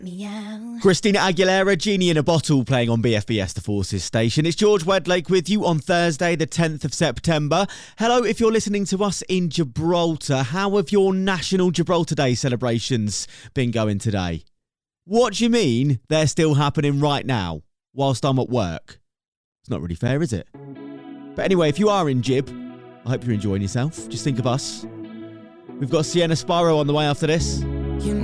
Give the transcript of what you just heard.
Meow. Christina Aguilera, Genie in a Bottle, playing on BFBS The Forces station. It's George Wedlake with you on Thursday, the 10th of September. Hello, if you're listening to us in Gibraltar. How have your National Gibraltar Day celebrations been going today? What do you mean they're still happening right now, whilst I'm at work? It's not really fair, is it? But anyway, if you are in Gib, I hope you're enjoying yourself. Just think of us. We've got Sienna Sparrow on the way after this.